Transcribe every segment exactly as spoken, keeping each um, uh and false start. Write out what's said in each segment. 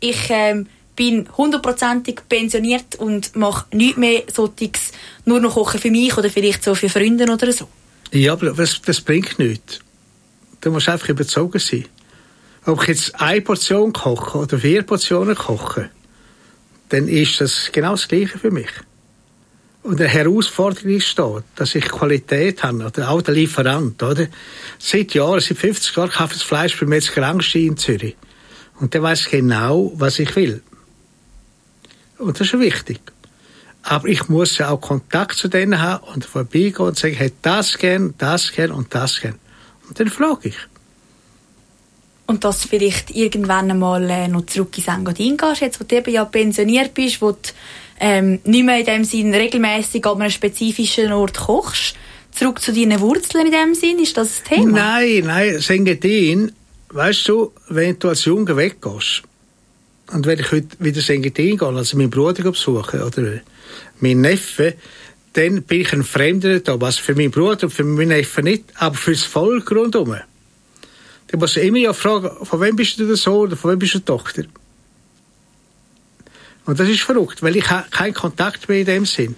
ich ähm, bin hundertprozentig pensioniert und mache nichts mehr solches, nur noch kochen für mich oder vielleicht so für Freunde oder so. Ja, aber das, das bringt nichts. Du musst einfach überzogen sein. Ob ich jetzt eine Portion koche oder vier Portionen koche, dann ist das genau das Gleiche für mich. Und eine Herausforderung ist da, dass ich Qualität habe, oder auch der Lieferant, oder? Seit Jahren, seit fünfzig Jahren kaufe ich das Fleisch bei Metzger Angstein in Zürich. Und der weiss genau, was ich will. Und das ist wichtig. Aber ich muss ja auch Kontakt zu denen haben und vorbeigehen und sagen, ich hätte das gern, das gern und das gern. Und dann frage ich. Und dass du vielleicht irgendwann einmal äh, noch zurück ins Engadin gehst, jetzt, wo du eben ja pensioniert bist, wo du ähm, nicht mehr in dem Sinn regelmässig an einem spezifischen Ort kochst. Zurück zu deinen Wurzeln in dem Sinn, ist das das Thema? Nein, nein, das Engadin, weißt du, wenn du als Junge weggehst, und wenn ich heute wieder ins Engadin gehe, also meinen Bruder besuchen, oder meinen Neffen, dann bin ich ein Fremder da, was für meinen Bruder und für meinen Neffen nicht, aber für das Volk rundherum. Da muss ich immer ja fragen, von wem bist du der Sohn oder von wem bist du die Tochter? Und das ist verrückt, weil ich habe keinen Kontakt mehr in dem Sinn.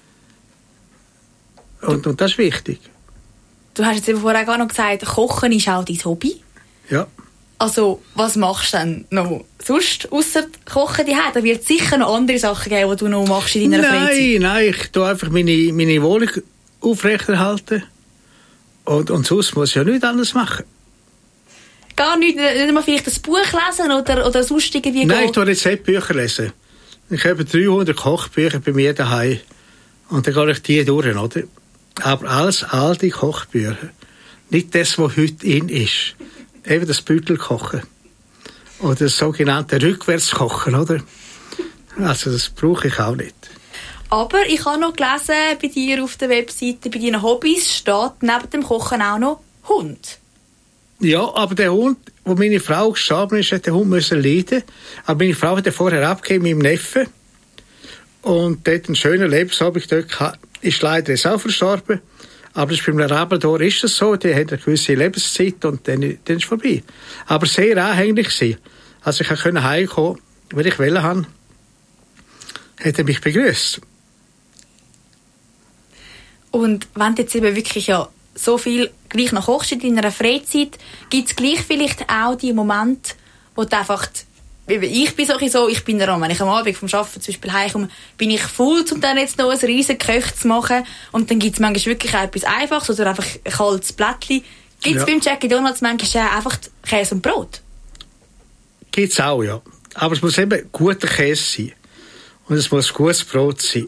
Und, und das ist wichtig. Du hast jetzt eben vorher auch noch gesagt, Kochen ist auch dein Hobby. Ja. Also, was machst du denn noch sonst, ausser Kochen daheim? Da wird es sicher noch andere Sachen geben, die du noch machst in deiner nein, Freizeit. Nein, nein, ich tue einfach meine, meine Wohnung aufrechterhalten. Und, und sonst muss ich ja nichts anderes machen. Gar nicht, nicht mal vielleicht ein Buch lesen oder, oder sonst irgendwie... Nein, ich tue Rezeptbücher lesen. Ich habe dreihundert Kochbücher bei mir daheim. Und dann gehe ich die durch, oder? Aber alles alte Kochbücher. Nicht das, was heute in ist. Eben das Büttelkochen. Oder das sogenannte Rückwärtskochen, oder? Also das brauche ich auch nicht. Aber ich habe noch gelesen, bei dir auf der Webseite, bei deinen Hobbys steht neben dem Kochen auch noch Hund. Ja, aber der Hund, wo meine Frau gestorben ist, hat der Hund müssen leiden. Aber meine Frau hat er vorher abgegeben, meinem Neffen. Und dort einen schönen Lebensabend dort gehabt. Ist leider jetzt auch verstorben. Aber beim Labrador ist es so, die haben eine gewisse Lebenszeit und dann, dann ist es vorbei. Aber sehr anhänglich gewesen. Also ich konnte heimkommen, weil ich wollte haben, hat er mich begrüßt. Und wenn du jetzt eben wirklich ja so viel gleich noch kochst in deiner Freizeit, gibt es gleich vielleicht auch die Momente, wo du einfach, ich bin so, ich bin daran, wenn ich am Abend vom Arbeiten zum Beispiel heimkomme, bin ich voll, um dann jetzt noch ein riesen Köch zu machen. Und dann gibt es manchmal wirklich auch etwas Einfaches oder einfach ein kaltes Blättchen. Gibt es ja beim Jackie Donalds manchmal einfach Käse und Brot? Gibt es auch, ja. Aber es muss eben guter Käse sein. Und es muss gutes Brot sein.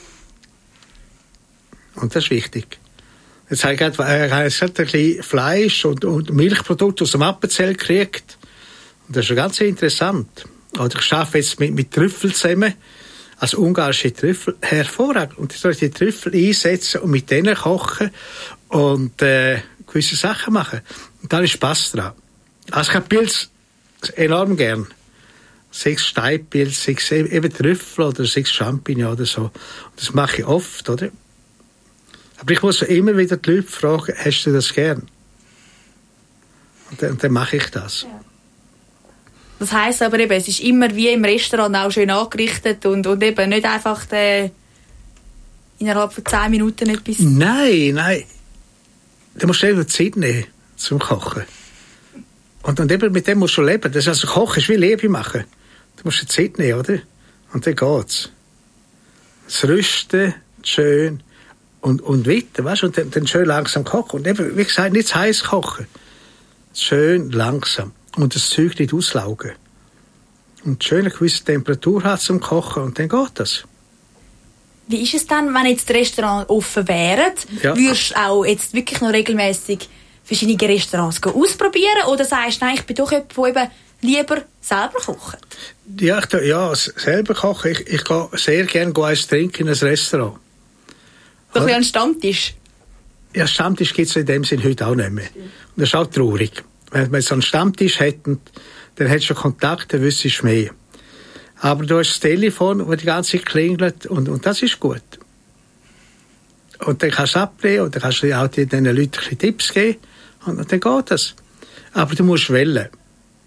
Und das ist wichtig. Jetzt habe ich gerade, äh, ein bisschen Fleisch und, und Milchprodukte aus dem Appenzell gekriegt. Und das ist ganz interessant. Oder ich arbeite jetzt mit, mit Trüffeln zusammen. Also ungarische Trüffel. Hervorragend. Und ich soll die Trüffel einsetzen und mit denen kochen und äh, gewisse Sachen machen. Und da ist Spass dran. Also ich habe Pilz enorm gern. Sechs Steinpilz, sechs eben Trüffel oder sechs Champignon oder so. Und das mache ich oft, oder? Aber ich muss immer wieder die Leute fragen, hast du das gern? Und dann, dann mache ich das. Ja. Das heisst aber eben, es ist immer wie im Restaurant auch schön angerichtet und, und eben nicht einfach äh, innerhalb von zehn Minuten etwas... Nein, nein. Du musst eben Zeit nehmen zum Kochen. Und, und eben mit dem musst du leben. Das ist also Kochen ist wie Liebe machen. Du musst Zeit nehmen, oder? Und dann geht's. Das Rüsten, schön... Und, und weiter, weißt du, und dann, dann schön langsam kochen. Und eben, wie gesagt, nicht zu heiß kochen. Schön langsam. Und das Zeug nicht auslaugen. Und schön eine gewisse Temperatur hat zum Kochen und dann geht das. Wie ist es dann, wenn jetzt die Restaurants offen wären? Ja. Würdest du auch jetzt wirklich noch regelmäßig verschiedene Restaurants ausprobieren? Oder sagst du, nein, ich bin doch jemand, der eben lieber selber kocht? Ja, ich, ja selber kochen. Ich, ich gehe sehr gerne eins trinken in ein Restaurant. So ein Stammtisch? Ja, Stammtisch gibt es in dem Sinn heute auch nicht mehr. Und das ist auch traurig. Wenn wir so einen Stammtisch hätten, dann hättest du Kontakt, dann wüsstest du mehr. Aber du hast das Telefon, das die ganze Zeit klingelt, und, und das ist gut. Und dann kannst du ablehnen, und dann kannst du auch den Leuten Tipps geben, und, und dann geht das. Aber du musst wählen.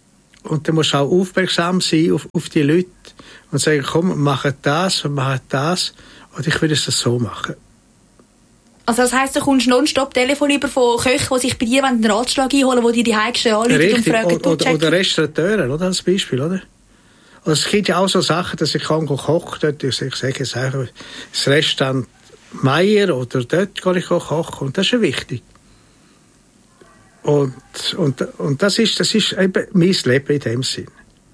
Und dann musst du auch aufmerksam sein auf, auf die Leute und sagen, komm, wir machen das, wir machen das. Und ich will es so machen. Also das heisst, du kommst nonstop Telefon über von Köchen, die sich bei dir einen Ratschlag einholen, die dir die Heimsten anrufen und fragen, oder, oder, oder Restaurateuren, oder, als Beispiel, oder? Also es gibt ja auch so Sachen, dass ich kann kochen dort. Ich sage jetzt einfach, das Restaurant Meier oder dort kann ich kochen. Und das ist ja wichtig. Und, und, und das ist, das ist eben mein Leben in dem Sinn.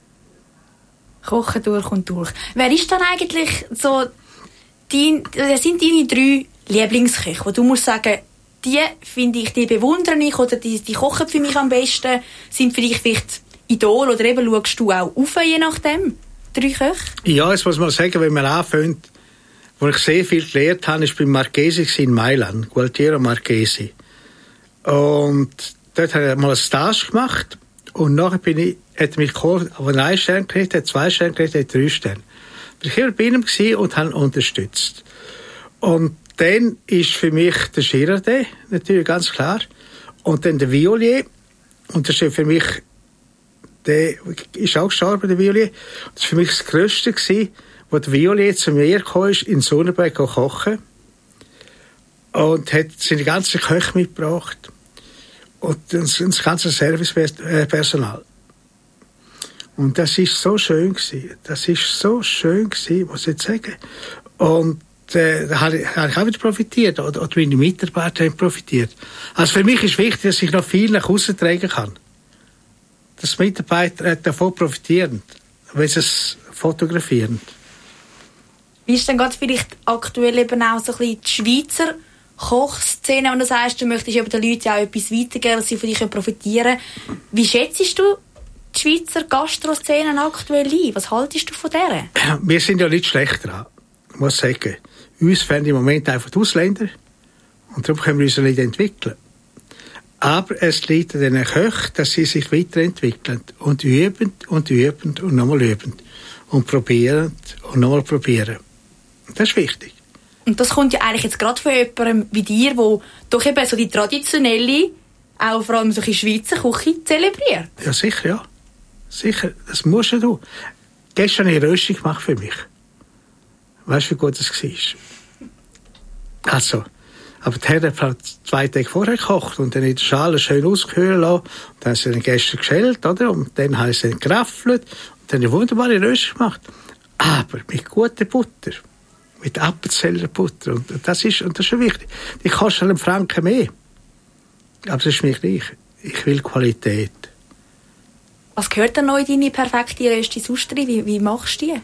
Kochen durch und durch. Wer ist dann eigentlich so dein, das sind deine drei Lieblingsköche, wo du musst sagen, die finde ich, die bewundere ich oder die, die kochen für mich am besten, sind für dich vielleicht Idol oder eben schaust du auch auf, je nachdem? Drei Köche? Ja, das muss man sagen, wenn man anfängt, wo ich sehr viel gelernt habe, ist beim Marchesi in Mailand, Gualtiero Marchesi. Und dort habe ich mal einen Stage gemacht und nachher bin ich, hat er mich geholt, aber einen Stern gekriegt, hat zwei Sterne gekriegt, hat drei Sterne. Ich war immer bei ihm und habe ihn unterstützt. Und dann ist für mich der Girardet, natürlich ganz klar. Und dann der Violier. Und das ist für mich, der ist auch gestorben, der Violier. Das war für mich das Größte gewesen, wo der Violier zu mir gekommen ist, in Sonnenberg kochen. Und hat seine ganze Köche mitgebracht. Und das, das ganze Servicepersonal. Und das ist so schön gewesen. Das ist so schön gewesen, muss ich jetzt sagen. Und äh, da habe ich, habe ich auch wieder profitiert. Oder, oder meine Mitarbeiter haben profitiert. Also für mich ist wichtig, dass ich noch viel nach außen tragen kann. Dass die Mitarbeiter davon profitieren, wenn sie es fotografieren. Wie ist denn gerade vielleicht aktuell eben auch so ein bisschen die Schweizer Kochszene, wenn du sagst, du möchtest eben den Leuten auch etwas weitergeben, dass sie von dir profitieren können. Wie schätzt du die Schweizer Gastroszene aktuell ein? Was haltest du von der? Ja, wir sind ja nicht schlecht dran, ich muss sagen. Uns fehlen im Moment einfach die Ausländer und darum können wir uns nicht entwickeln. Aber es liegt an den Köchen, dass sie sich weiterentwickeln und üben und üben und nochmal üben und probieren und nochmal probieren. Das ist wichtig. Und das kommt ja eigentlich jetzt gerade von jemandem wie dir, der doch eben so die traditionelle, auch vor allem solche Schweizer Küche zelebriert. Ja, sicher, ja. Sicher, das musst du tun. Gestern habe ich eine Röstung gemacht für mich. Weißt du, wie gut das war? Also, aber die Herren haben zwei Tage vorher gekocht und dann in der Schale schön ausgehören lassen. Und dann haben sie den gestern geschält, oder? Und dann haben sie ihn geraffelt und dann eine wunderbare Röstung gemacht. Aber mit guter Butter. Mit Appenzeller Butter. Und das ist, und das ist schon wichtig. Die kostet einen Franken mehr. Aber das ist mir gleich. Ich will Qualität. Was gehört denn noch in deine perfekte Rösti sonst rein? Wie, wie machst du die?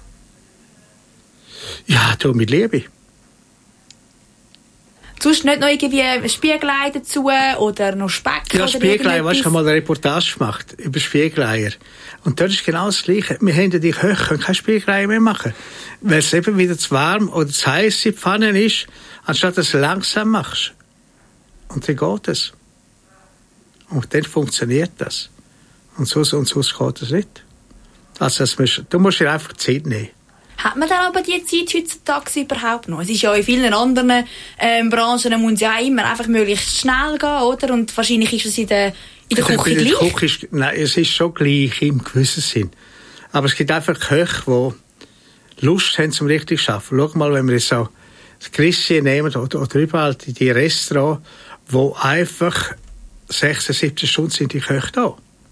Ja, du mit Liebe. Sonst nicht noch irgendwie Spiegelei dazu oder noch Speck? Ja, Spiegelei, weißt du, ich habe mal eine Reportage gemacht über Spiegeleier. Und dort ist genau das Gleiche. Wir haben ja die Köche, können keine Spiegelei mehr machen. Weil es eben wieder zu warm oder zu heiß in die Pfanne ist, anstatt dass du langsam machst. Und dann geht es. Und dann funktioniert das. Und so und so geht es nicht. Also das musst, du musst dir einfach Zeit nehmen. Hat man dann aber die Zeit heutzutage überhaupt noch? Es ist ja in vielen anderen ähm, Branchen, man muss ja auch immer einfach möglichst schnell gehen, oder? Und wahrscheinlich ist es in der, in der Küche gleich. Küche ist, nein, es ist schon gleich im gewissen Sinn. Aber es gibt einfach Köche, die Lust haben zum richtig zu arbeiten. Schau mal, wenn wir jetzt so das Christchen nehmen oder, oder überall die, die Restaurants, wo einfach sechzehn, siebzehn Stunden sind die Köche da.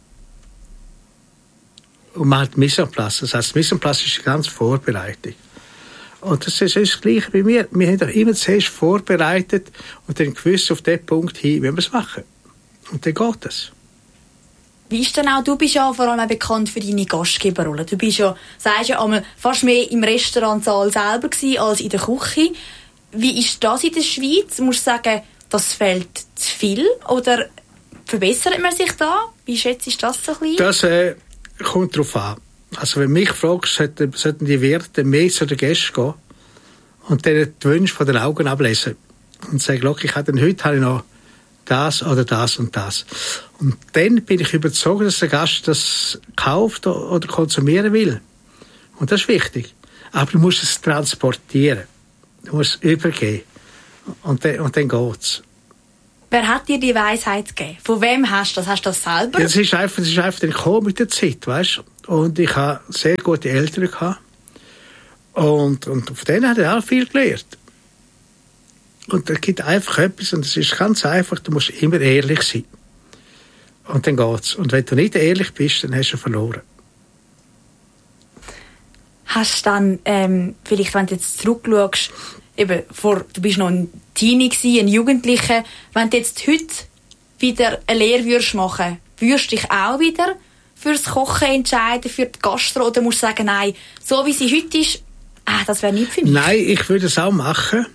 Und man hat Mise en place. Das heisst, Mise en place ist die ganze Vorbereitung. Und das ist das Gleiche bei mir. Wir haben doch immer zuerst vorbereitet und dann gewusst auf den Punkt hin, wie wir es machen. Und dann geht es. Wie ist denn auch, du bist ja vor allem auch bekannt für deine Gastgeberrolle. Du bist ja, sagst ja einmal, fast mehr im Restaurantsaal selber gewesen als in der Küche. Wie ist das in der Schweiz? Musst du sagen, das fehlt zu viel? Oder verbessert man sich da? Wie schätzt du das so ein bisschen? Das äh, kommt darauf an. Also wenn mich fragst, sollten, sollten die Wirte mehr zu den Gästen gehen und denen die Wünsche von den Augen ablesen. Und sagen, look, ich habe heute habe ich noch das oder das und das. Und dann bin ich überzeugt, dass der Gast das kauft oder konsumieren will. Und das ist wichtig. Aber du musst es transportieren. Du musst es übergeben. Und dann, und dann geht's. Wer hat dir die Weisheit gegeben? Von wem hast du das? Hast du das selber? Ja, das ist einfach, das ist einfach dann gekommen mit der Zeit, weißt? Und ich habe sehr gute Eltern gehabt. Und, und von denen habe ich auch viel gelernt. Und da gibt einfach etwas, und es ist ganz einfach, du musst immer ehrlich sein. Und dann geht's. Und wenn du nicht ehrlich bist, dann hast du verloren. Hast du dann, ähm, vielleicht, wenn du jetzt zurückschaust, eben, vor, du bist noch ein Teenie gewesen, ein Jugendlicher, wenn du jetzt heute wieder eine Lehre würdest machen, würdest du dich auch wieder fürs Kochen entscheiden, für die Gastro, oder musst du sagen, nein, so wie sie heute ist, ah, das wäre nicht für mich? Nein, ich würde es auch machen.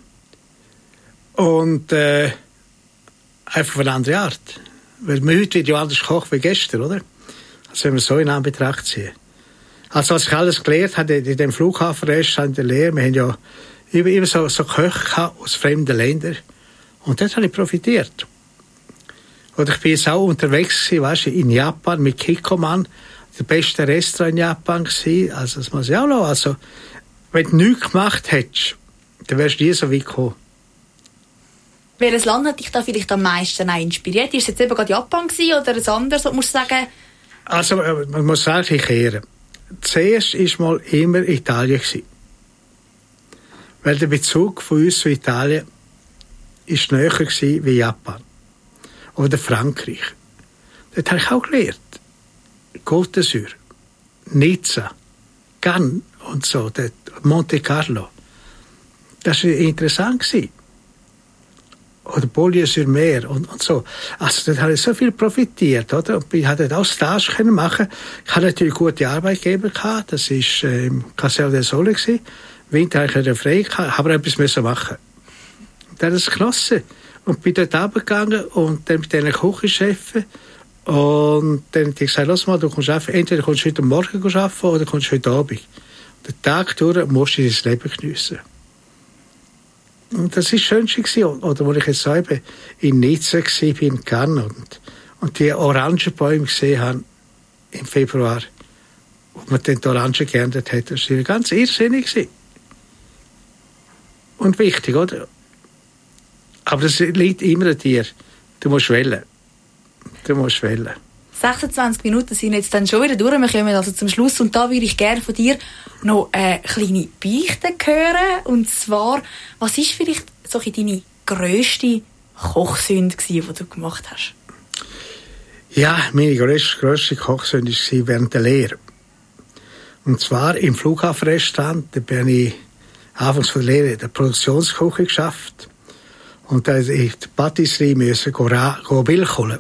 Und äh, einfach auf eine andere Art. Weil man heute wird ja anders kochen wie gestern, oder? Also wenn wir so in Anbetracht ziehen. Also als ich alles gelernt habe in dem Flughafenrestaurant in der Lehre, wir haben ja immer, immer so, so Köche aus fremden Ländern. Und dort habe ich profitiert. Oder ich bin jetzt auch unterwegs gewesen, weißt du, in Japan mit Kikkoman, der beste Restaurant in Japan gewesen. Also das muss ich auch noch. Also wenn du nichts gemacht hättest, dann wärst du nie so weit gekommen. Welches Land hat dich da vielleicht am meisten auch inspiriert? Ist es jetzt eben gerade Japan gewesen oder ein anderes, was musst du sagen? Also man muss eigentlich kehren. Zuerst war mal immer Italien gewesen. Weil der Bezug von uns zu Italien ist näher gewesen wie Japan. Oder Frankreich. Dort habe ich auch gelernt. Côte d'Azur, Nizza, Cannes und so, dort, Monte Carlo. Das war interessant gewesen. Oder Beaulieu-sur-Mer und, und so. Also dort habe ich so viel profitiert, oder? Und ich konnte auch Stage können machen. Ich hatte natürlich gute Arbeitgeber gehabt. Das war äh, im Castel del Sole gewesen. Winter hatte ich wieder frei gehabt, aber etwas müssen machen. Und dann habe ich es genossen. Und bin dort runtergegangen und dann mit diesen Küchenchefen. Und dann habe ich gesagt, lass mal, du kommst einfach, entweder kommst du heute Morgen arbeiten oder kommst du heute Abend. Den Tag durch musst du dein Leben geniessen. Und das war das Schönste. Oder wo ich jetzt so eben in Nizza war, in Cannes und, und die Orangenbäume gesehen habe im Februar, wo man dann die Orangen geerntet hat, das war ganz irrsinnig. Und wichtig, oder? Aber das liegt immer an dir. Du musst wählen. Du musst wählen. sechsundzwanzig Minuten sind jetzt dann schon wieder durch. Wir kommen also zum Schluss. Und da würde ich gerne von dir noch eine kleine Beichte hören. Und zwar, was war vielleicht so deine grösste Kochsünde, die du gemacht hast? Ja, meine grösste, grösste Kochsünde war während der Lehre. Und zwar im Flughafenrestaurant. Da bin ich anfangs von der Lehre in der Produktionsküche geschafft. Und da musste ich die Patisserie müssen Milch holen.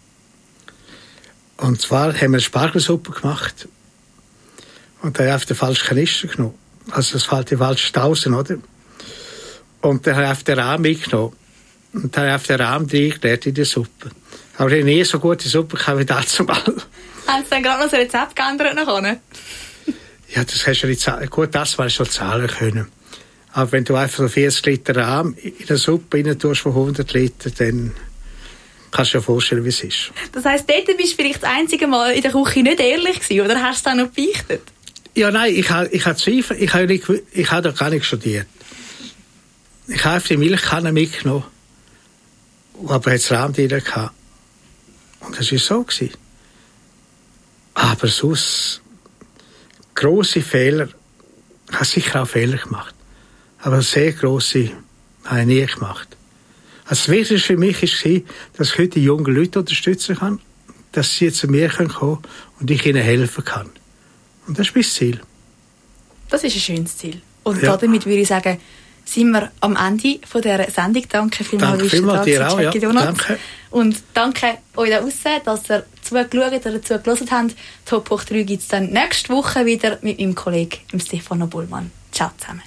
Und zwar haben wir eine Spargelsuppe gemacht. Und da habe ich auf den falschen Kanister genommen. Also das fällt die falsche Tausend, oder? Und dann habe ich auf den Rahmen mitgenommen. Und dann habe ich auf den Rahmen reingelegt in die Suppe. Aber ich habe nie so gute Suppe gehabt wie dazu mal. Haben Sie dann gerade noch das Rezept geändert nachher? Ja, das hast du nicht zahlen. Gut, das war schon zahlen können. Aber wenn du einfach so vierzig Liter Rahm in eine Suppe rein tust von hundert Liter, dann kannst du dir vorstellen, wie es ist. Das heisst, dort bist du vielleicht das einzige Mal in der Küche nicht ehrlich gewesen, oder hast du es dann noch beichtet? Ja, nein, ich habe ich Zweifel. Ich habe nicht, ich habe doch gar nicht studiert. Ich habe die Milchkanne mitgenommen, aber jetzt Rahm drin gehabt. Und das war so gewesen. Aber sonst, grosse Fehler, ich habe sicher auch Fehler gemacht. Aber sehr grosse habe ich nie gemacht. Also das Wichtigste für mich war, dass ich heute die jungen Leute unterstützen kann, dass sie zu mir kommen können und ich ihnen helfen kann. Und das ist mein Ziel. Das ist ein schönes Ziel. Und ja. Damit würde ich sagen, sind wir am Ende von dieser Sendung. Danke vielmals. Danke vielmals, dir auch. Ja. Danke. Und danke euch da draussen, dass ihr zugeschaut oder zugelassen habt. Top hoch drei gibt es dann nächste Woche wieder mit meinem Kollegen Stefano Bollmann. Ciao zusammen.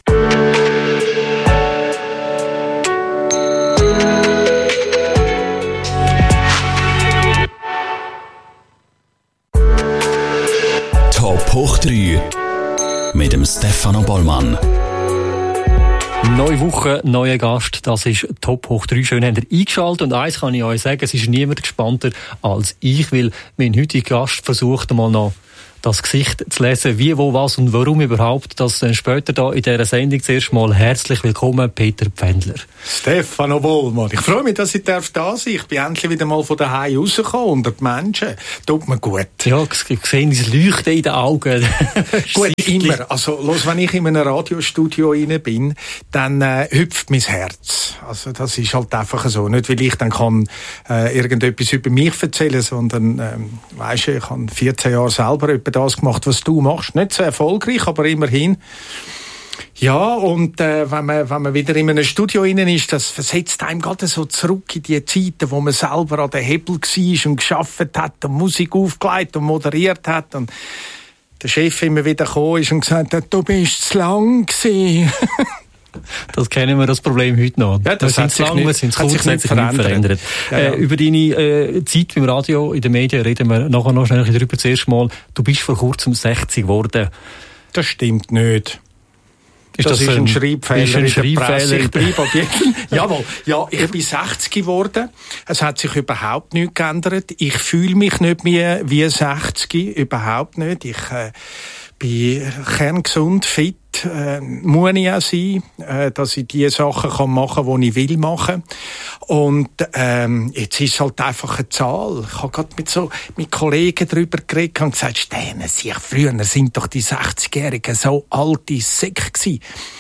Top hoch drei mit dem Stefano Bollmann. Neue Woche, neuer Gast, das ist Top hoch drei. Schön, habt ihr eingeschaltet. Und eins kann ich euch sagen, es ist niemand gespannter als ich, weil mein heutiger Gast versucht einmal noch das Gesicht zu lesen, wie, wo, was und warum überhaupt, das dann später da in dieser Sendung. Zuerst mal herzlich willkommen, Peter Pfändler. Stefano Bollmann, ich freue mich, dass ich da sein darf. Ich bin endlich wieder mal von daheim rausgekommen unter die Menschen. Tut mir gut. Ja, ich sehe das Leuchten in den Augen. Gut, immer. Also, los, wenn ich in einem Radiostudio rein bin, dann äh, hüpft mein Herz. Also, das ist halt einfach so. Nicht, weil ich dann kann äh, irgendetwas über mich erzählen, sondern, ähm, weisst du, ich habe vierzehn Jahre selber etwa das gemacht, was du machst. Nicht so erfolgreich, aber immerhin. Ja, und äh, wenn man wenn man wieder in einem Studio innen ist, das versetzt einem gerade so zurück in die Zeiten, wo man selber an der Hebel war und gearbeitet hat und Musik aufgelegt und moderiert hat und der Chef immer wieder gekommen ist und gesagt hat, du bist zu lang gewesen. Das kennen wir, das Problem heute noch. Ja, das wir hat sind sich lang, nicht, wir sind hat kurz, sich nicht sich verändert. verändert. Ja, ja. Äh, über deine äh, Zeit beim Radio, in den Medien reden wir nachher noch schnell darüber. Zuerst mal, du bist vor kurzem sechzig geworden. Das stimmt nicht. Ist das, das ist ein ein Schreibfehler ist ein in der Schreibfehler Presse. in Ich bleibe ab jedem. Jawohl. Ja, ich bin sechzig geworden. Es hat sich überhaupt nichts geändert. Ich fühle mich nicht mehr wie sechzig. Überhaupt nicht. Ich äh, bin kerngesund, fit. Äh, muss ich auch sein, äh, dass ich die Sachen kann machen kann, die ich will machen. Und ähm, jetzt ist es halt einfach eine Zahl. Ich habe gerade mit so mit Kollegen darüber geredet und gesagt, Sterne, sich früher sind doch die sechzigjährigen so alte Säcke gewesen.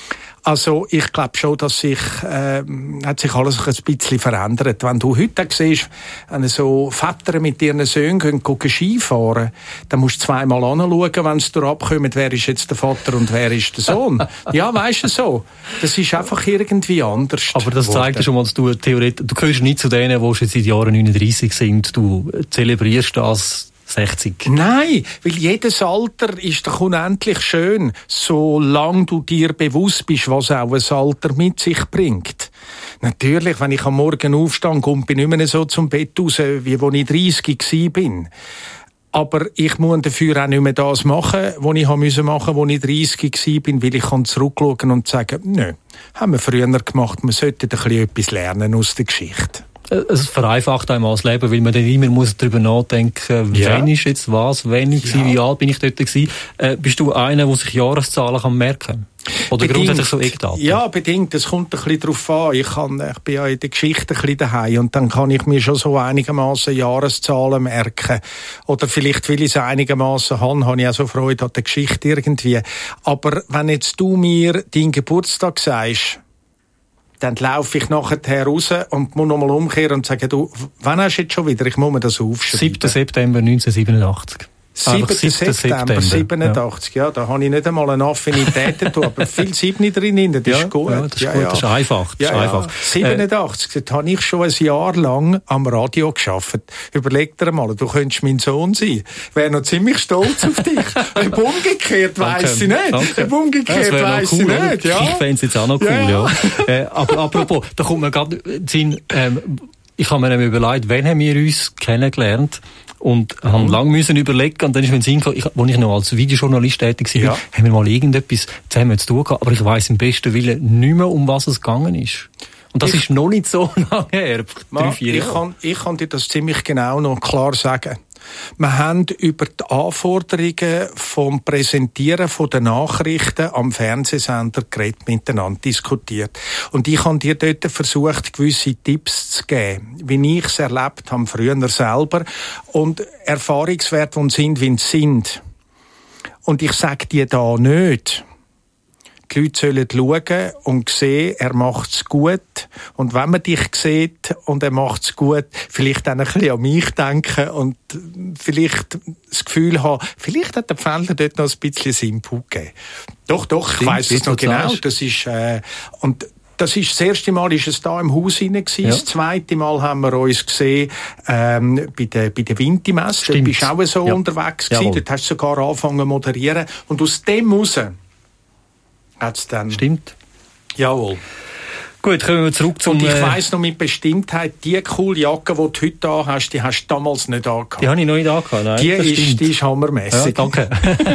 Also ich glaube schon, dass sich äh, hat sich alles ein bisschen verändert. Wenn du heute siehst, wenn so Väter mit ihren Söhnen gehen, gehen Skifahren, dann musst du zweimal anschauen, wenn sie da abkommen, wer ist jetzt der Vater und wer ist der Sohn. Ja, weisst du so. Das ist einfach irgendwie anders. Aber das zeigt ja schon mal, dass du theoretisch, du gehörst nicht zu denen, die schon seit Jahren neununddreissig sind. Du zelebrierst das sechzig. Nein, weil jedes Alter ist doch unendlich schön, solange du dir bewusst bist, was auch ein Alter mit sich bringt. Natürlich, wenn ich am Morgen aufstehe, komme ich nicht mehr so zum Bett raus, wie als ich dreißig war. Aber ich muss dafür auch nicht mehr das machen, was ich machen musste, als ich dreißig war, weil ich kann zurückschauen und sagen, nö, haben wir früher gemacht, wir sollten ein bisschen etwas lernen aus der Geschichte. Es vereinfacht einmal das Leben, weil man dann immer muss darüber nachdenken, ja. Wann ist jetzt was, wann ich ja. wie alt bin ich dort gewesen. Äh, bist du einer, der sich Jahreszahlen kann merken kann? Oder bedingt. Grundsätzlich so Eckdaten? Ja, bedingt. Es kommt ein bisschen darauf an. Ich, kann, ich bin ja in der Geschichte ein bisschen daheim und dann kann ich mir schon so einigermaßen Jahreszahlen merken. Oder vielleicht, weil ich es einigermaßen habe, habe ich auch so Freude an der Geschichte irgendwie. Aber wenn jetzt du mir deinen Geburtstag sagst, dann laufe ich nachher raus und muss nochmal umkehren und sagen, du, wann hast du jetzt schon wieder? Ich muss mir das aufschreiben. siebter September neunzehnhundertsiebenundachtzig. siebter September siebenundachtzig, ja. ja, da habe ich nicht einmal eine Affinität dazu, aber viel sieben drin, das ja, ist gut. Ja, das ist ja, gut, ja. das ist einfach. Das ja, ist einfach. Ja. siebenundachtzig, äh, da habe ich schon ein Jahr lang am Radio gearbeitet. Überleg dir mal, du könntest mein Sohn sein. Wäre noch ziemlich stolz auf dich. Ob umgekehrt weiss ich nicht. Danke. Ob umgekehrt ja, weiss cool, ich nicht. Ja. Ich fände es jetzt auch noch cool, ja. ja. äh, aber apropos, da kommt mir gerade Sinn, ähm, ich habe mir nämlich überlegt, wann haben wir uns kennengelernt? Und mhm. haben lange müssen überlegen, und dann ist mir in den Sinn gekommen, ich, als ich noch als Videojournalist tätig war, ja. haben wir mal irgendetwas zusammen zu tun gehabt, aber ich weiss im besten Willen nicht mehr, um was es gegangen ist. Und das ich, ist noch nicht so lange her, drei, vier Jahre. Ich kann, ich kann dir das ziemlich genau noch klar sagen. Wir haben über die Anforderungen vom Präsentieren von den Nachrichten am Fernsehsender geredet, miteinander diskutiert. Und ich habe dir dort versucht, gewisse Tipps zu geben, wie ich es erlebt habe, früher selber. Und Erfahrungswerte, die sind, wie sie sind. Und ich sage dir da nicht, die Leute sollen schauen und sehen, er macht es gut. Und wenn man dich sieht und er macht es gut, vielleicht auch ein bisschen an mich denken und vielleicht das Gefühl haben, vielleicht hat der Pfändler dort noch ein bisschen Input gegeben. Doch, doch, ich weiss es noch genau. Das ist, äh, und das ist, das erste Mal ist es da im Haus hinein gewesen. Ja. Das zweite Mal haben wir uns gesehen, ähm, bei der, bei der Winti-Messe. Dort bist du auch so ja. unterwegs gewesen. Jawohl. Dort hast du sogar angefangen zu moderieren. Und aus dem raus hat's dann. Stimmt. Jawohl. Gut, kommen wir zurück zum... Und ich äh, weiss noch mit Bestimmtheit, die coole Jacke, die du heute an hast, die hast du damals nicht angehabt. Die habe ich noch nicht angehabt, nein. Die das ist, stimmt. die ist hammermässig. Ja, danke.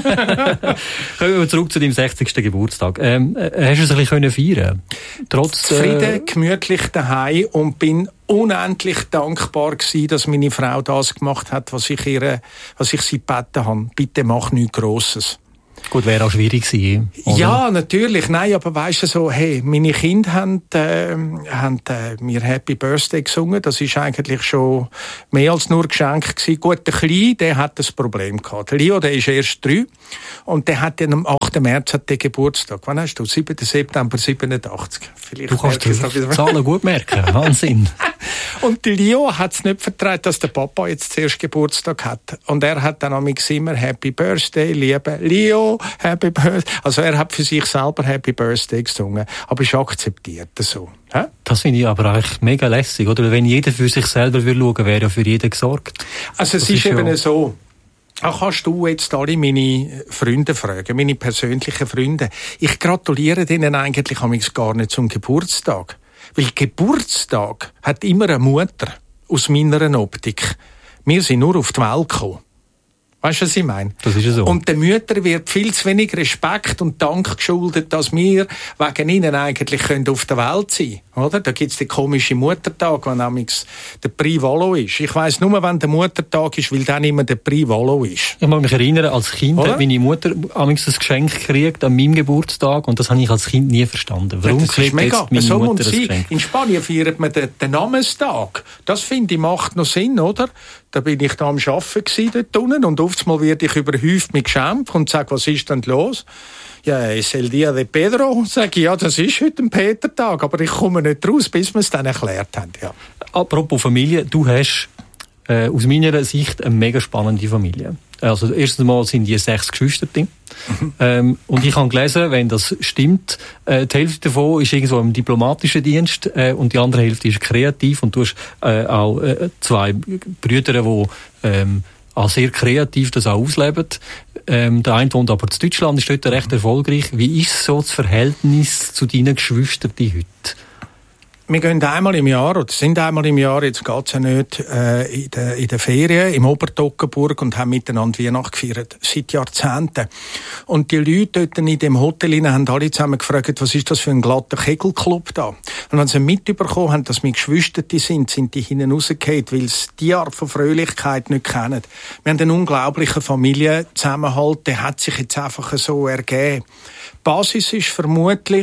Kommen wir zurück zu deinem sechzigsten Geburtstag. Ähm, äh, hast du es ein bisschen feiern können? Trotz... Zufrieden, Äh, gemütlich daheim und bin unendlich dankbar gewesen, dass meine Frau das gemacht hat, was ich ihr, was ich sie gebeten habe. Bitte mach nichts Grosses. Gut, wäre auch schwierig gewesen, oder? Ja, natürlich. Nein, aber weisst du so, hey, meine Kinder haben, äh, haben äh, mir Happy Birthday gesungen. Das ist eigentlich schon mehr als nur Geschenk gewesen. Gut, der Kleine, der hat ein Problem gehabt. Der Leo, der ist erst drei. Und der hat dann am achten März hat den Geburtstag. Wann hast du? siebten September siebenundachtzig. Vielleicht Du kannst die Zahlen gut merken. Wahnsinn. Und der Leo hat es nicht vertraut, dass der Papa jetzt zuerst Geburtstag hat. Und er hat dann amigs immer Happy Birthday, liebe Leo, Happy Birthday. Also er hat für sich selber Happy Birthday gesungen. Aber ist akzeptiert so. Hä? Das finde ich aber eigentlich mega lässig, oder? Wenn jeder für sich selber will schauen, wäre ja für jeden gesorgt. Also es Das ist, ist eben ja so. Auch kannst du jetzt alle meine Freunde fragen, meine persönlichen Freunde. Ich gratuliere denen eigentlich amigs gar nicht zum Geburtstag. Weil Geburtstag hat immer eine Mutter, aus meiner Optik. Wir sind nur auf die Welt gekommen. Weißt du, was ich meine? Das ist ja so. Und der Mütter wird viel zu wenig Respekt und Dank geschuldet, dass wir wegen ihnen eigentlich können auf der Welt sein können. Oder? Da gibt's den komischen Muttertag, wenn nämlich der Prix Valo ist. Ich weiss nur, wenn der Muttertag ist, weil dann immer der Prix Valo ist. Ich mag mich erinnern, als Kind Oder? hat meine Mutter amigs ein Geschenk gekriegt an meinem Geburtstag und das habe ich als Kind nie verstanden. Warum Ja, das ist kriegt mega. jetzt meine So Mutter muss das sein. Geschenk? In Spanien feiert man den, den Namenstag. Das finde ich macht noch Sinn, oder? Da bin ich da am Arbeiten gsi, dort unten, und oftmals werde ich überhäuft mit Geschenk und sage, was ist denn los? Ja, es el día de Pedro. Sag ich, ja, das ist heute ein Petertag, aber ich komme nicht raus, bis wir es dann erklärt haben, ja. Apropos Familie, du hast äh, aus meiner Sicht eine mega spannende Familie. Also erstens mal sind die sechs Geschwister. Mhm. Ähm, und ich habe gelesen, wenn das stimmt, äh, die Hälfte davon ist irgendwo im diplomatischen Dienst äh, und die andere Hälfte ist kreativ. Und du hast äh, auch äh, zwei Brüder, die ähm, auch sehr kreativ das auch ausleben. Ähm, der eine wohnt aber in Deutschland, ist dort recht erfolgreich. Wie ist so das Verhältnis zu deinen Geschwistern heute? Wir gehen einmal im Jahr, oder sind einmal im Jahr, jetzt geht's ja nicht, äh, in der, in der Ferien im Obertoggenburg und haben miteinander Weihnachten gefeiert. Seit Jahrzehnten. Und die Leute dort in dem Hotel haben alle zusammen gefragt, was ist das für ein glatter Kegelclub da? Und wenn sie mitbekommen haben, dass wir Geschwister sind, sind die hinten rausgefallen, weil sie die Art von Fröhlichkeit nicht kennen. Wir haben einen unglaublichen Familienzusammenhalt, der hat sich jetzt einfach so ergeben. Die Basis ist vermutlich,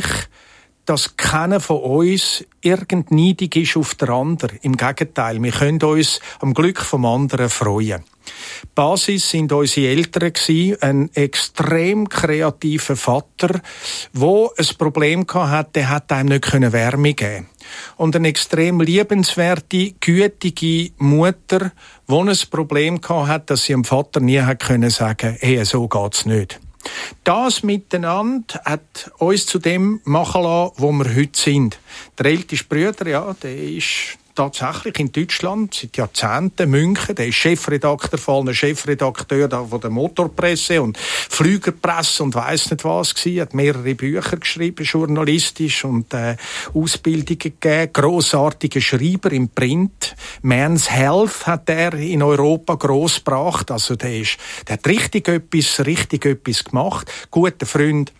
dass keiner von uns irgend neidig ist auf der anderen. Im Gegenteil, wir können uns am Glück vom anderen freuen. Die Basis sind unsere Eltern gewesen, ein extrem kreativer Vater, der ein Problem hatte, der hat einem nicht Wärme geben. Und eine extrem liebenswerte, gütige Mutter, die ein Problem hatte, dass sie dem Vater nie hat können sagen, hey, so geht's nicht. Das miteinander hat uns zu dem machen lassen, wo wir heute sind. Der älteste Bruder, ja, der ist tatsächlich in Deutschland seit Jahrzehnten München. Der ist Chefredakteur von allen Chefredakteur von der Motorpresse und Flügerpresse und weiss nicht was gewesen. Hat mehrere Bücher geschrieben, journalistisch, und äh, Ausbildungen gegeben. Grossartiger Schreiber im Print. Men's Health hat er in Europa gross gebracht. Also der ist, der hat richtig etwas, richtig etwas gemacht. Guter Freund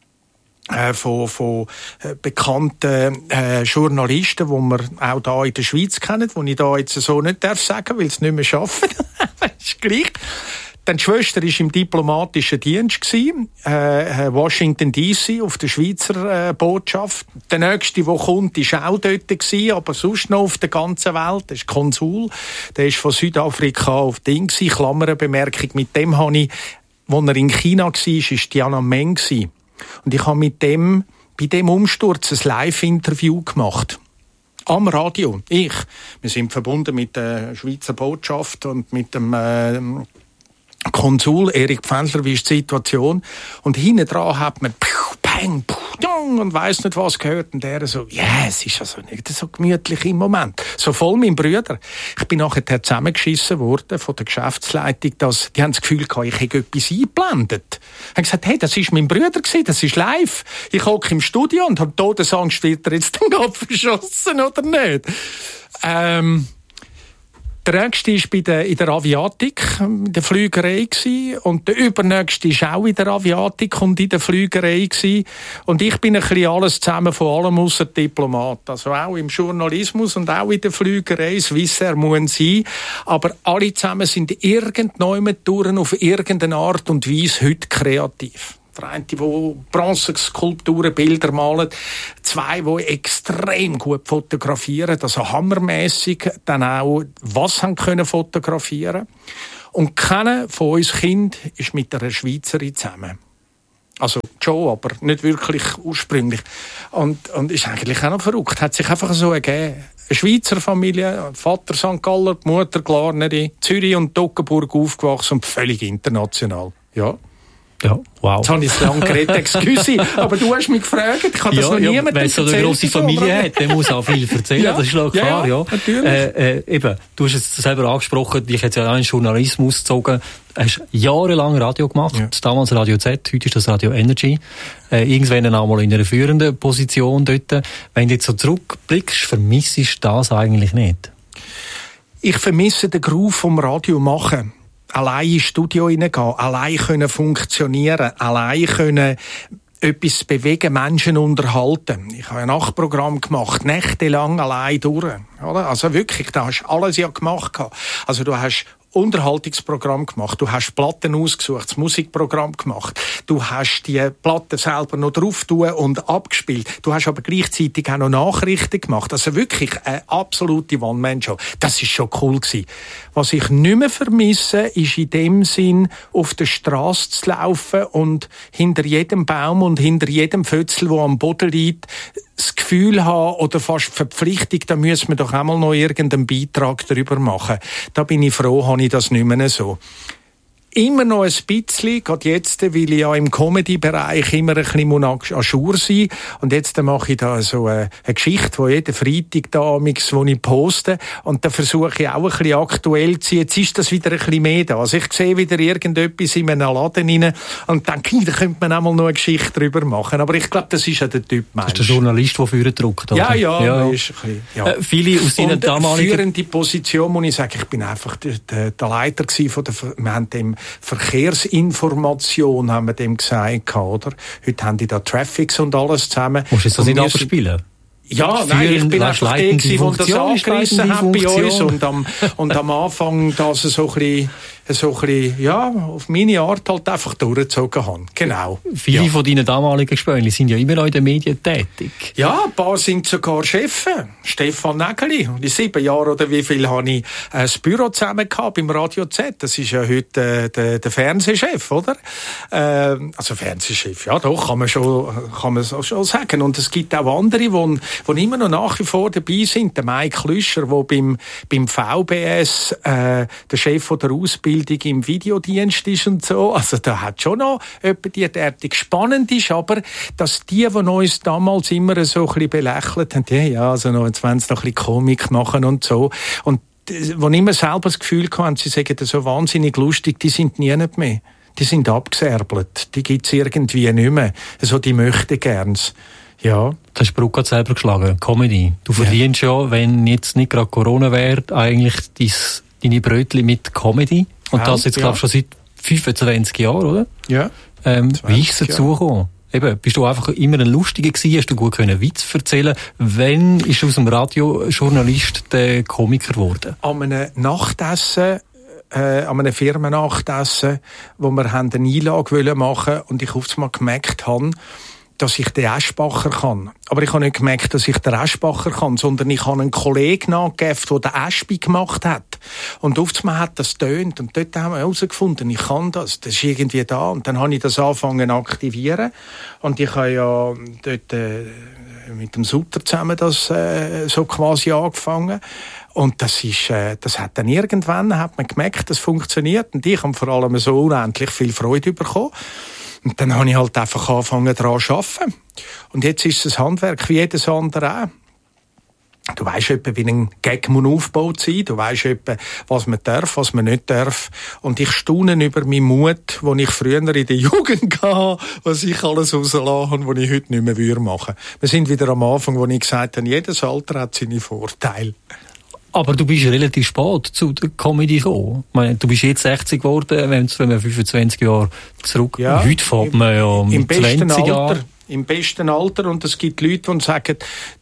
Äh, von, von äh, bekannten äh, Journalisten, die wir auch hier in der Schweiz kennen, die ich da jetzt so nicht darf sagen, weil sie nicht mehr arbeiten. Das ist gleich. Dann die Schwester war im diplomatischen Dienst, äh, Washington D C auf der Schweizer äh, Botschaft. Der nächste, der kommt, war auch dort gewesen, aber sonst noch auf der ganzen Welt. Das ist Konsul. Der ist von Südafrika auf Ding gewesen. Klammerbemerkung, mit dem habe ich, als er in China war, war Tiananmen gewesen. Und ich habe mit dem, bei dem Umsturz ein Live-Interview gemacht. Am Radio. Ich. Wir sind verbunden mit der Schweizer Botschaft und mit dem äh, Konsul Erik Pfändler. Wie ist die Situation? Und hinten dran hat man Puh, Bang, Puh, Bang und weiss nicht, was gehört. Und er so, ja, yeah, es ist also nicht so gemütlich im Moment. So voll mein Bruder. Ich bin nachher zusammengeschissen worden von der Geschäftsleitung, dass, die haben das Gefühl gehabt, ich hätte etwas eingeblendet. Ich habe gesagt, hey, das ist mein Bruder gewesen, das ist live. Ich hocke im Studio und habe Todesangst, wird er jetzt den Kopf verschossen oder nicht? Ähm, Der nächste war bei der, in der Aviatik, in der Flügerei gewesen. Und der übernächste war auch in der Aviatik und in der Flügerei gewesen. Und ich bin ein bisschen alles zusammen von allem ausser Diplomat. Also auch im Journalismus und auch in der Flügerei. Swissair muss sein. Aber alle zusammen sind irgendjemand durch auf irgendeine Art und Weise heute kreativ. Der eine, der Bronzeskulpturen, Bilder malen. Zwei, die extrem gut fotografieren, also hammermässig dann auch was haben können fotografieren. Und keiner von uns Kind ist mit einer Schweizerin zusammen. Also Joe, aber nicht wirklich ursprünglich. Und, und ist eigentlich auch noch verrückt. Hat sich einfach so ergeben. Eine Schweizer Familie, Vater Sankt Galler, die Mutter Glarneri, Zürich und Toggenburg aufgewachsen und völlig international. Ja. Ja, wow. Jetzt habe ich es lange geredet, excuse, aber du hast mich gefragt, ich habe das ja, noch ja, niemandem erzählt. Wenn so eine grosse Familie hat, der muss auch viel erzählen, ja, das ist klar, ja. ja. Natürlich. Äh, äh, eben, du hast es selber angesprochen, dich hat ja auch in Journalismus gezogen, hast jahrelang Radio gemacht, ja. Damals Radio Z, heute ist das Radio Energy, äh, irgendwann auch mal in einer führenden Position dort. Wenn du jetzt so zurückblickst, vermisst du das eigentlich nicht? Ich vermisse den Groove vom Radio machen. Allein ins Studio hineingehen, allein können funktionieren, allein können etwas bewegen, Menschen unterhalten. Ich habe ein Nachtprogramm gemacht, nächtelang allein durch. Oder? Also wirklich, da hast du alles ja gemacht. Also du hast Unterhaltungsprogramm gemacht, du hast Platten ausgesucht, das Musikprogramm gemacht, du hast die Platten selber noch drauf tun und abgespielt, du hast aber gleichzeitig auch noch Nachrichten gemacht, also wirklich eine absolute One-Man-Show. Das ist schon cool gewesen. Was ich nicht mehr vermisse, ist in dem Sinn, auf der Straße zu laufen und hinter jedem Baum und hinter jedem Fötzel, wo am Boden liegt, das Gefühl haben oder fast Verpflichtung, da müssen wir doch einmal noch irgendeinen Beitrag darüber machen. Da bin ich froh, habe ich das nicht mehr so. Immer noch ein bisschen, gerade jetzt, weil ich ja im Comedy-Bereich immer ein bisschen à jour sein muss. Und jetzt mache ich da so eine, eine Geschichte, die jeden Freitag da amix, wo ich poste. Und da versuche ich auch ein bisschen aktuell zu sein. Jetzt ist das wieder ein bisschen mehr da. Also ich sehe wieder irgendetwas in einem Laden rein und denke, da könnte man auch mal noch eine Geschichte drüber machen. Aber ich glaube, das ist ja der Typ Mensch. Das ist der Journalist, der führen drückt, oder? Ja, ja, ja. Ist ein bisschen, ja. Äh, viele aus deinen und damaligen... führende Position, muss ich sagen, ich bin einfach der, der, der Leiter gewesen von der, wir haben dem Verkehrsinformation, haben wir dem gesagt, oder? Heute haben die da Traffics und alles zusammen. Musst du das nicht abspielen? Ja, nein, ich bin einfach der gewesen, der das angerissen hat bei uns und am, und am Anfang das so ein bisschen, so ein bisschen, ja, auf meine Art halt einfach durchgezogen haben. Genau. Viele ja. von deinen damaligen Spöli sind ja immer noch in den Medien tätig. Ja, ein paar sind sogar Chefs. Stefan Nägeli. In sieben Jahren oder wie viel habe ich äh, das Büro zusammen gehabt beim Radio Z. Das ist ja heute äh, der, der Fernsehchef, oder? Äh, also Fernsehchef, ja doch, kann man schon, kann man so schon sagen. Und es gibt auch andere, die, die immer noch nach wie vor dabei sind. Der Mike Lüscher, der beim, beim V B S äh, der Chef von der Ausbildung im Videodienst ist und so. Also da hat schon noch jemand, die derartig spannend ist, aber dass die, die uns damals immer so ein bisschen belächelt haben, ja, ja, also noch, jetzt wollen sie noch ein bisschen Komik machen und so. Und wo immer selber das Gefühl hatten, sie sagen das so wahnsinnig lustig, die sind nie nicht mehr. Die sind abgeserbelt. Die gibt's irgendwie nicht mehr. Also die möchten gerns. Ja. Du hast die Brücke selber geschlagen. Comedy. Du verdienst ja, ja wenn jetzt nicht gerade Corona wäre, eigentlich dein, deine Brötchen mit Comedy. Und ja, das jetzt, ja. glaube ich, schon seit fünfundzwanzig Jahren, oder? Ja. Ähm, wie ist es dazu gekommen? Eben, bist du einfach immer ein Lustiger gewesen? Hast du gut können Witz erzählen? Wann ist aus dem Radiojournalist der Komiker geworden? An einem Nachtessen, äh, an einem Firmennachtessen, wo wir eine Einlage machen wollten und ich auf einmal gemerkt habe, dass ich den Eschbacher kann. Aber ich habe nicht gemerkt, dass ich den Eschbacher kann, sondern ich habe einen Kollegen angegeben, der den Eschbi gemacht hat. Und auf einmal hat das tönt. Und dort haben wir herausgefunden, ich kann das. Das ist irgendwie da. Und dann habe ich das angefangen zu aktivieren. Und ich habe ja dort äh, mit dem Sutter zusammen das äh, so quasi angefangen. Und das ist, äh, das hat dann irgendwann, hat man gemerkt, das funktioniert. Und ich habe vor allem so unendlich viel Freude bekommen. Und dann habe ich halt einfach angefangen, daran zu arbeiten. Und jetzt ist es ein Handwerk wie jedes andere auch. Du weisst etwa, wie ein Gag aufgebaut sein muss. Du weisst etwa, was man darf, was man nicht darf. Und ich staune über meinen Mut, den ich früher in der Jugend hatte, was ich alles rauslasse und was ich heute nicht mehr machen würde. Wir sind wieder am Anfang, wo ich gesagt habe, jedes Alter hat seine Vorteile. Aber du bist relativ spät zu der Comedy gekommen. Ich meine, du bist jetzt sechzig geworden, wenn wir fünfundzwanzig Jahre zurück. Ja, heute fährt man ja um im besten zwanzig Jahre. Alter, im besten Alter. Und es gibt Leute, die sagen,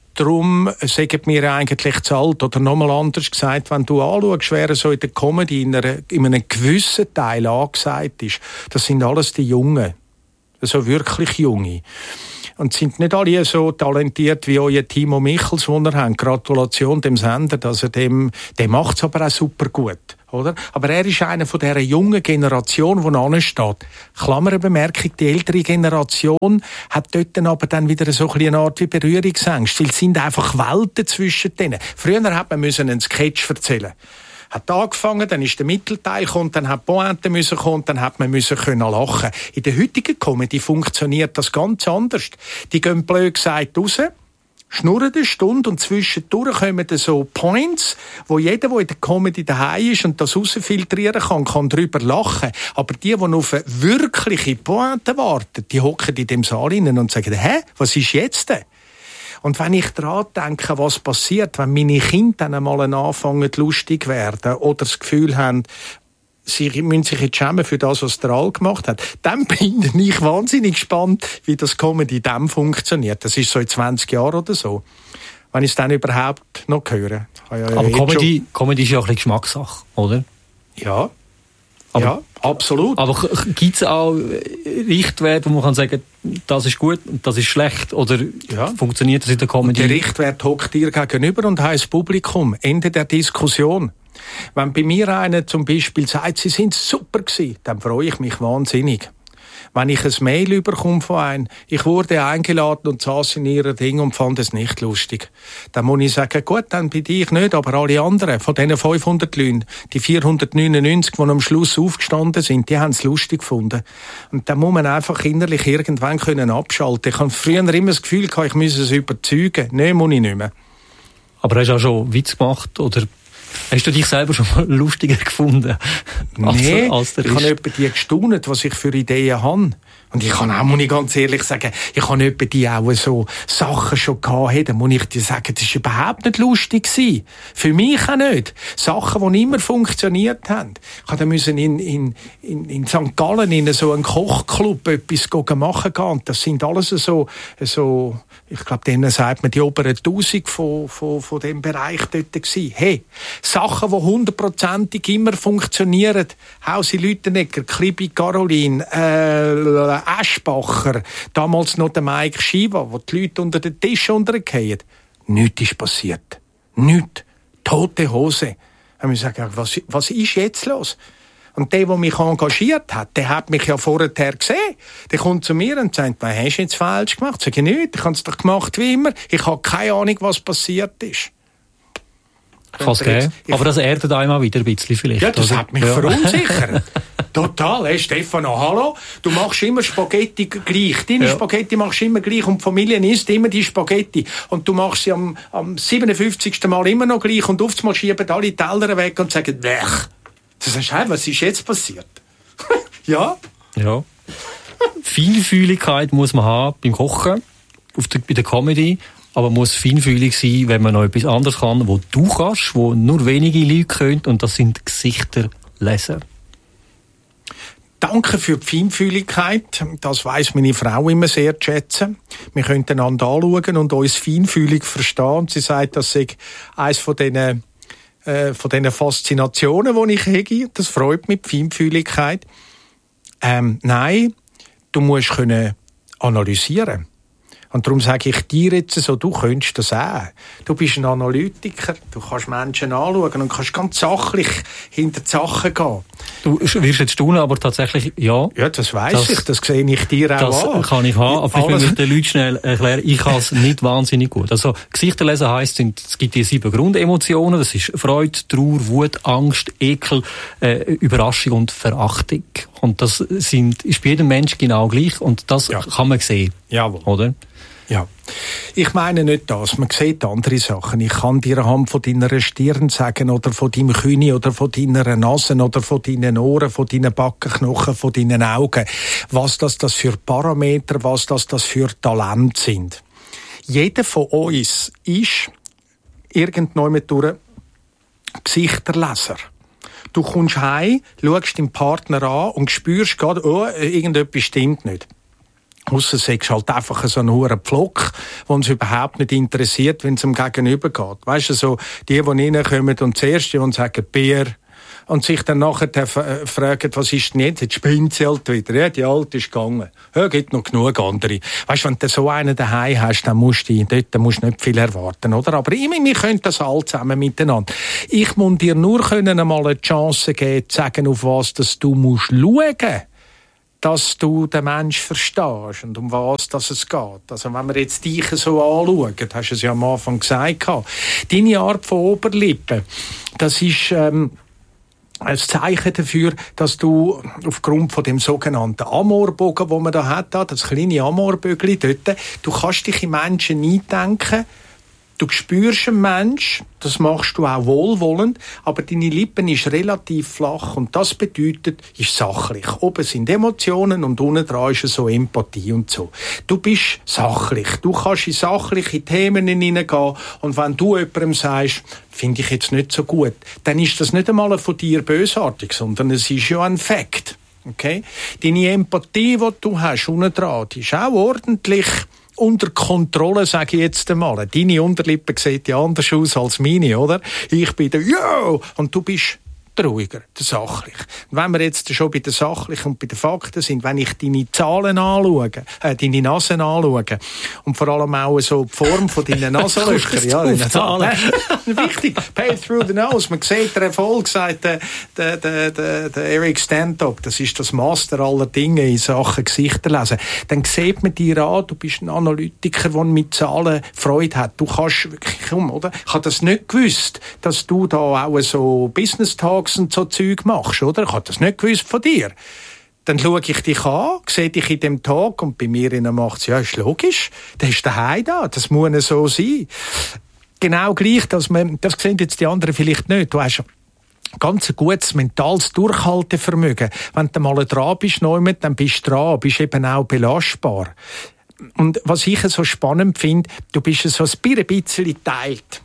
darum sagen wir eigentlich zu alt. Oder nochmal anders gesagt, wenn du anschaust, wer so in der Comedy in, einer, in einem gewissen Teil angesagt ist, das sind alles die Jungen. Also wirklich Junge. Und sind nicht alle so talentiert wie euer Timo Michels, den ihr habt. Gratulation dem Sender, dass er dem, der macht's aber auch super gut, oder? Aber er ist einer von dieser jungen Generation, die ansteht. Klammerbemerkung, die ältere Generation hat dort dann aber dann wieder so eine Art wie Berührungsängste, weil es sind einfach Welten zwischen denen. Früher hat man müssen einen Sketch erzählen. Hat angefangen, dann ist der Mittelteil gekommen, dann hat die Pointe müssen kommen, dann hat man müssen können lachen. In der heutigen Comedy funktioniert das ganz anders. Die gehen blöd gesagt raus, schnurren eine Stunde und zwischendurch kommen dann so Points, wo jeder, der in der Comedy daheim ist und das rausfiltrieren kann, kann darüber lachen. Aber die, die auf eine wirkliche Pointe warten, die hocken in dem Saal rein und sagen, hä, was ist jetzt denn? Und wenn ich daran denke, was passiert, wenn meine Kinder dann einmal anfangen, lustig werden oder das Gefühl haben, sie müssen sich jetzt schämen für das, was der Al gemacht hat, dann bin ich wahnsinnig gespannt, wie das Comedy dann funktioniert. Das ist so in zwanzig Jahren oder so. Wenn ich es dann überhaupt noch höre. Ja, aber Comedy, Comedy ist ja auch ein bisschen Geschmackssache, oder? Ja. Aber, ja, absolut. Aber gibt es auch Richtwerte, wo man kann sagen, das ist gut und das ist schlecht? Oder ja. Funktioniert das in der Comedy? Und der Richtwert hockt dir gegenüber und heisst Publikum. Ende der Diskussion. Wenn bei mir einer zum Beispiel sagt, sie sind super gewesen, dann freue ich mich wahnsinnig. Wenn ich ein Mail bekomme von einem, ich wurde eingeladen und saß in ihrer Ding und fand es nicht lustig, dann muss ich sagen, gut, dann bin ich nicht, aber alle anderen, von diesen fünfhundert Leuten, die vierhundertneunundneunzig, die am Schluss aufgestanden sind, die haben es lustig gefunden. Und dann muss man einfach innerlich irgendwann können abschalten. Ich habe früher immer das Gefühl gehabt, ich müsse es überzeugen. Nein, muss ich nicht mehr. Aber hast du auch schon Witz gemacht oder hast du dich selber schon mal lustiger gefunden? Nee, als, als ich habe etwa die gestaunt, was ich für Ideen habe. Und ich kann auch, muss ich ganz ehrlich sagen, ich habe etwa die auch so Sachen schon gehabt, da muss ich dir sagen, das war überhaupt nicht lustig gewesen. Für mich auch nicht. Sachen, die immer funktioniert haben. Ich habe müssen in, in, in, in Sankt Gallen in so einen Kochclub etwas machen gehen. Und das sind alles so, so, ich glaube, denen sagt man die oberen Tausend von, von, von dem Bereich dort gewesen. Hey, Sachen, die hundertprozentig immer funktionieren. Hausi Lütenegger, Klibi Caroline, äh, Aschbacher, damals noch der Mike Shiva, wo die Leute unter den Tisch untergehen. Nichts ist passiert. Nichts. Tote Hose. Und ich sage, was, was ist jetzt los? Und der, der mich engagiert hat, der hat mich ja vorher gesehen. Der kommt zu mir und sagt, was hast du jetzt falsch gemacht? Sag ich, nicht, ich habe es doch gemacht wie immer. Ich habe keine Ahnung, was passiert ist. Kann es geben. Aber das erdet einmal wieder ein bisschen vielleicht. Ja, das oder? hat mich ja. verunsichert. Total. Hey, Stefano, hallo. Du machst immer Spaghetti gleich. Deine ja. Spaghetti machst du immer gleich und die Familie isst immer die Spaghetti. Und du machst sie am, am siebenundfünfzigsten Mal immer noch gleich und oft mal schieben alle Teller weg und sagen, Blech. Das heißt, hey, was ist jetzt passiert? ja? Ja. Feinfühligkeit muss man haben beim Kochen, auf der, bei der Comedy. Aber man muss feinfühlig sein, wenn man noch etwas anderes kann, wo du kannst, wo nur wenige Leute können, und das sind Gesichter lesen. Danke für die Feinfühligkeit. Das weiss meine Frau immer sehr zu schätzen. Wir können einander anschauen und uns feinfühlig verstehen. Sie sagt, das sei eines von diesen, äh, von diesen Faszinationen, die ich habe. Das freut mich, die Feinfühligkeit. Ähm, nein, du musst können analysieren. Und darum sage ich dir jetzt so, du könntest das auch. Du bist ein Analytiker, du kannst Menschen anschauen und kannst ganz sachlich hinter die Sachen gehen. Du wirst jetzt staunen, aber tatsächlich, ja. Ja, das weiss ich, das sehe ich dir auch das an. Das kann ich haben, aber ich will den Leuten schnell erklären, ich kann es nicht wahnsinnig gut. Also, Gesichter lesen heisst, es gibt die sieben Grundemotionen, das ist Freude, Trauer, Wut, Angst, Ekel, äh, Überraschung und Verachtung. Und das sind, ist bei jedem Mensch genau gleich. Und das ja. kann man sehen. Jawohl. Oder? Ja. Ich meine nicht das. Man sieht andere Sachen. Ich kann dir anhand von deiner Stirn sagen, oder von deinem Knie, oder von deiner Nase, oder von deinen Ohren, von deinen Backenknochen, von deinen Augen, was das, das für Parameter, was das, das für Talente sind. Jeder von uns ist irgendwann durch Gesichterleser. Du kommst heim, schaust deinen Partner an und spürst gerade, oh, irgendetwas stimmt nicht. Ausser sagst halt einfach so einen hohen Pflock, der uns überhaupt nicht interessiert, wenn es ihm gegenüber geht. Weißt du, so, die, die reinkommen und zuerst die sagen, Bier, und sich dann nachher äh, fragen, was ist denn jetzt? Jetzt spinnt sie halt wieder. Ja, die Alte ist gegangen. Ja, gibt noch genug andere. Weißt du, wenn du so einen daheim hast, dann musst du, dort musst du nicht viel erwarten, oder? Aber ich, wir können das alle zusammen miteinander. Ich muss dir nur können einmal eine Chance geben, zu sagen, auf was dass du musst schauen, dass du den Menschen verstehst und um was dass es geht. Also wenn wir jetzt dich so anschauen, hast du es ja am Anfang gesagt, deine Art von Oberlippe, das ist ähm, ein Zeichen dafür, dass du aufgrund von dem sogenannten Amorbogen, den man da hat, das kleine Amorbögli dort, du kannst dich in Menschen eindenken, du spürst einen Menschen, das machst du auch wohlwollend, aber deine Lippen ist relativ flach und das bedeutet, ist sachlich. Oben sind Emotionen und unten dran ist so Empathie und so. Du bist sachlich, du kannst in sachliche Themen hineingehen und wenn du jemandem sagst, finde ich jetzt nicht so gut, dann ist das nicht einmal von dir bösartig, sondern es ist ja ein Fakt. Okay? Deine Empathie, die du hast, unten dran, die ist auch ordentlich unter Kontrolle, sage ich jetzt einmal. Deine Unterlippe sieht ja anders aus als meine, oder? Ich bin der Yo! Und du bist der ruhiger, der sachlich. Und wenn wir jetzt schon bei den sachlichen und bei den Fakten sind, wenn ich deine Zahlen anschaue, äh, deine Nasen anschaue und vor allem auch so die Form von deinen Nasenlöchern, ja, deine Zahlen. Wichtig, pay through the nose. Man sieht der Erfolg, sagt der, der, der, der, der Eric Stanhope, das ist das Master aller Dinge in Sachen Gesichter lesen. Dann sieht man dir an, du bist ein Analytiker, der mit Zahlen Freude hat. Du kannst wirklich, komm, oder? Ich habe das nicht gewusst, dass du da auch so Business Talks und so Zeug machst, oder? Ich habe das nicht gewusst von dir. Dann schaue ich dich an, sehe dich in dem Tag und bei mir in macht es, ja, ist logisch, der ist daheim da, das muss so sein. Genau gleich, dass man, das sehen jetzt die anderen vielleicht nicht, du hast ganz ein gutes mentales Durchhaltevermögen. Wenn du mal dran bist, dann bist du dran, bist eben auch belastbar. Und was ich so spannend finde, du bist so ein bisschen geteilt.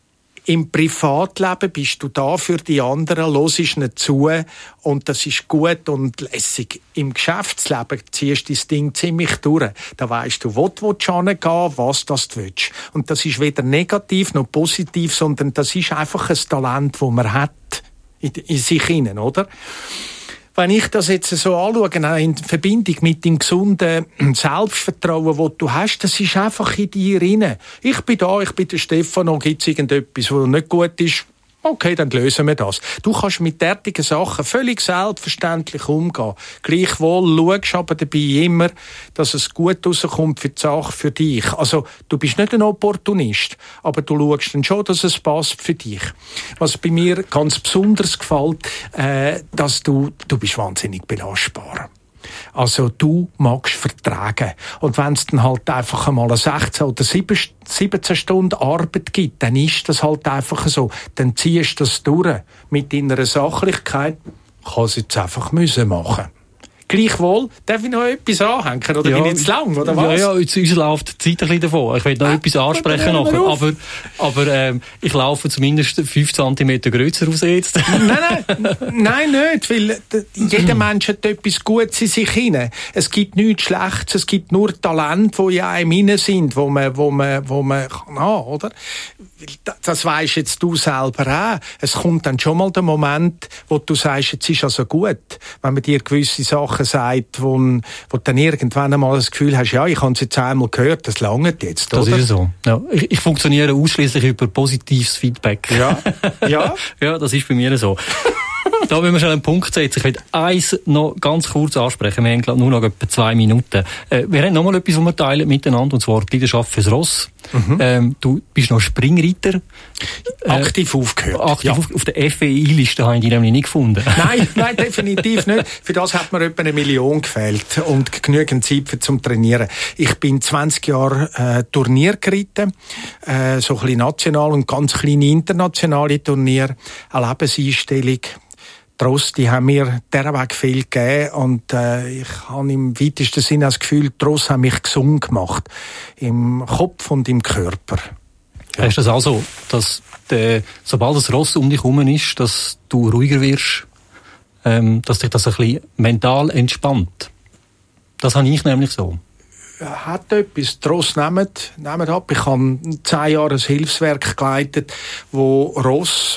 Im Privatleben bist du da für die anderen, hörst ihnen zu und das ist gut und lässig. Im Geschäftsleben ziehst du das Ding ziemlich durch. Da weisst du, wo du hingehen willst, was das du willst. Und das ist weder negativ noch positiv, sondern das ist einfach ein Talent, das man hat in, in sich hinein, oder? Wenn ich das jetzt so anschaue, in Verbindung mit dem gesunden Selbstvertrauen, das du hast, das ist einfach in dir drin. Ich bin da, ich bin der Stefano, gibt es irgendetwas, was nicht gut ist? Okay, dann lösen wir das. Du kannst mit derartigen Sachen völlig selbstverständlich umgehen. Gleichwohl schaust aber dabei immer, dass es gut rauskommt für die Sache, für dich. Also, du bist nicht ein Opportunist, aber du schaust dann schon, dass es passt für dich. Was bei mir ganz besonders gefällt, äh, dass du, du bist wahnsinnig belastbar. Also du magst vertragen. Und wenn es dann halt einfach einmal eine sechzehn oder siebzehn Stunden Arbeit gibt, dann ist das halt einfach so. Dann ziehst du das durch. Mit deiner Sachlichkeit kannst du es jetzt einfach müssen machen. Gleichwohl, darf ich noch etwas anhängen? Oder ja, bin ich jetzt lang, oder was? Ja, ja, uns, uns läuft die Zeit ein bisschen davon. Ich will noch äh, etwas ansprechen nachher. Aber, aber ähm, ich laufe zumindest fünf Zentimeter grösser raus jetzt. Nein, nein, nein, nicht. Weil jeder Mensch hat etwas Gutes in sich hinein. Es gibt nichts Schlechtes, es gibt nur Talente, die in einem hinein sind, wo man, wo man, wo man kann haben, oder? Das weisst jetzt du selber auch. Es kommt dann schon mal der Moment, wo du sagst, jetzt ist also gut. Wenn man dir gewisse Sachen sagt, wo, wo du dann irgendwann einmal das Gefühl hast, ja, ich habe es jetzt einmal gehört, das langt jetzt, oder? Das ist so. Ja. Ich, ich funktioniere ausschließlich über positives Feedback. Ja. Ja. Ja, das ist bei mir so. Da müssen wir schon einen Punkt setzen. Ich will eins noch ganz kurz ansprechen. Wir haben glaub, nur noch etwa zwei Minuten. Äh, wir haben noch mal etwas, was wir teilen miteinander, und zwar die Leidenschaft fürs Ross. Mhm. Ähm, du bist noch Springreiter. Äh, aktiv aufgehört. Aktiv ja. auf, auf der F E I-Liste habe ich die nämlich nicht gefunden. Nein, nein, definitiv nicht. Für das hat mir etwa eine Million gefehlt und genügend Zeit für zum Trainieren. Ich bin zwanzig Jahre äh, Turnier geritten, äh, so ein bisschen national und ganz kleine internationale Turnier, eine Lebenseinstellung. Die Ross, die haben mir derweg viel gegeben und äh, ich habe im weitesten Sinne das Gefühl, die Ross haben mich gesund gemacht. Im Kopf und im Körper. Ja. Heißt das also, dass der, sobald das Ross um dich herum ist, dass du ruhiger wirst, ähm, dass dich das ein bisschen mental entspannt? Das habe ich nämlich so. Hat etwas. Die Ross nehmen, nehmen ab. Ich habe zehn Jahre ein Hilfswerk geleitet, wo Ross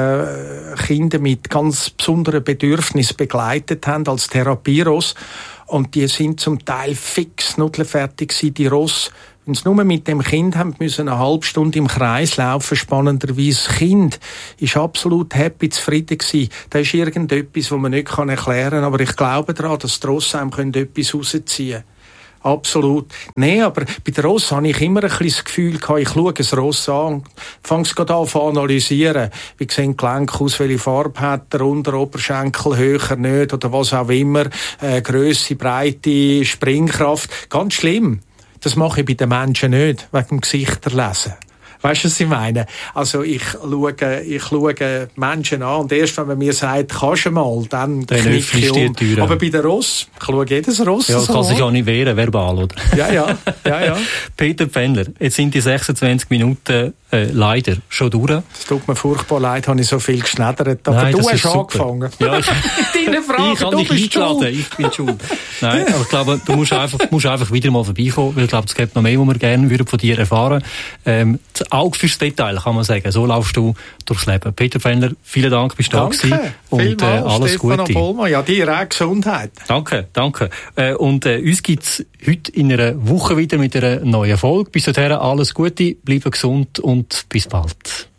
äh, Kinder mit ganz besonderen Bedürfnissen begleitet haben als Therapieross. Und die sind zum Teil fix nudelfertig gewesen, die Ross. Wenn sie nur mit dem Kind haben müssen eine halbe Stunde im Kreis laufen, spannenderweise. Das Kind ist absolut happy, zufrieden gewesen. Da ist irgendetwas, was man nicht erklären kann. Aber ich glaube daran, dass die Ross einem etwas rausziehen können. Absolut. Nein, aber bei der Ross habe ich immer ein bisschen das Gefühl gehabt, ich schaue ein Ross an und fange es gerade an zu analysieren. Wie sehen die Gelenke aus, welche Farbe hat der Unteroberschenkel, höher nicht oder was auch immer. Äh, Grösse, Breite, Springkraft. Ganz schlimm. Das mache ich bei den Menschen nicht, wegen dem Gesichterlesen. Weißt du, was ich meine? Also ich schaue, ich schaue Menschen an und erst wenn man mir sagt, kannst du mal, dann knicke ich um. Aber bei der Ross, ich schaue jedes Ross ja, so kann sich auch nicht wehren, verbal, oder? Ja, ja, ja, ja. Peter Pfändler, jetzt sind die sechsundzwanzig Minuten äh, leider schon durch. Es tut mir furchtbar leid, habe ich so viel geschneddert. Aber Nein, du hast super. angefangen. Ja, ich, Deine Frage, ich habe du dich bist eingeladen, schuld. ich bin schuld. Nein, aber ich glaube, du musst einfach, musst einfach wieder mal vorbeikommen, weil ich glaube, es gibt noch mehr, was wir gerne würden von dir erfahren. Ähm, das Auge fürs Detail, kann man sagen. So laufst du durchs Leben. Peter Pfändler, vielen Dank, bist du da gewesen. Und äh, alles Stefano Gute. Bollmann. Ja, dir auch Gesundheit. Danke, danke. Äh, und äh, uns gibt's heute in einer Woche wieder mit einer neuen Folge. Bis dahin alles Gute, bleibe gesund und bis bald.